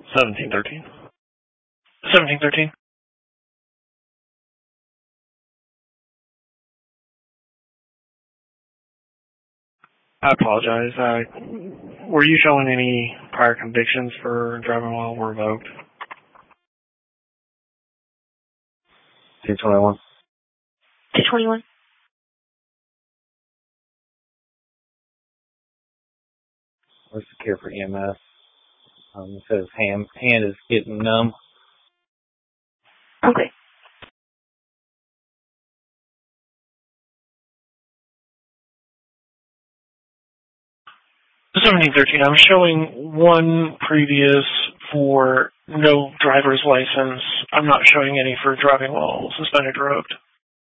1713. 1713. I apologize. Were you showing any prior convictions for driving while revoked? 221. 221. Where's the care for EMS? It says hand is getting numb. Okay. The 1713, I'm showing one previous for no driver's license. I'm not showing any for driving while suspended or revoked.